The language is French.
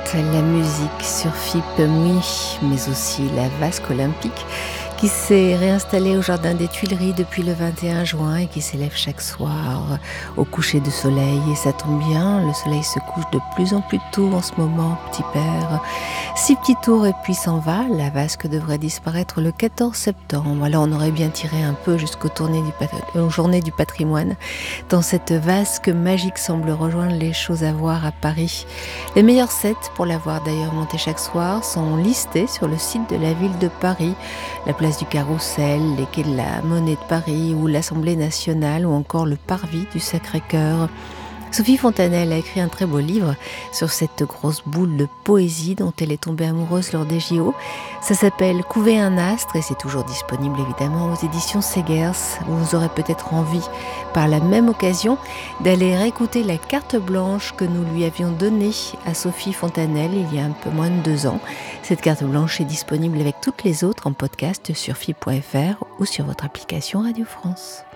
la musique sur FIP Mui, mais aussi la vasque olympique qui s'est réinstallée au Jardin des Tuileries depuis le 21 juin et qui s'élève chaque soir au coucher de soleil. Et ça tombe bien, le soleil se couche de plus en plus tôt en ce moment, petit père. 6 petits tours et puis s'en va. La vasque devrait disparaître le 14 septembre. Alors on aurait bien tiré un peu jusqu'aux journées du patrimoine. Dans cette vasque magique semble rejoindre les choses à voir à Paris. Les meilleurs sets, pour la voir d'ailleurs monter chaque soir, sont listés sur le site de la ville de Paris. La place du Carrousel, les quais de la Monnaie de Paris ou l'Assemblée nationale ou encore le parvis du Sacré-Cœur. Sophie Fontanelle a écrit un très beau livre sur cette grosse boule de poésie dont elle est tombée amoureuse lors des JO. Ça s'appelle « Couver un astre » et c'est toujours disponible évidemment aux éditions Segers. Vous aurez peut-être envie, par la même occasion, d'aller réécouter la carte blanche que nous lui avions donnée à Sophie Fontanelle il y a un peu moins de 2 ans. Cette carte blanche est disponible avec toutes les autres en podcast sur FIP.fr ou sur votre application Radio France.